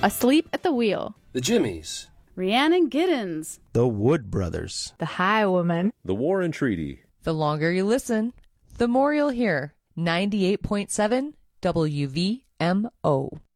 Asleep at the Wheel. The Jimmies. Rhiannon Giddens. The Wood Brothers. The Highwoman. The War and Treaty. The longer you listen, the more you'll hear. 98.7 WVMO.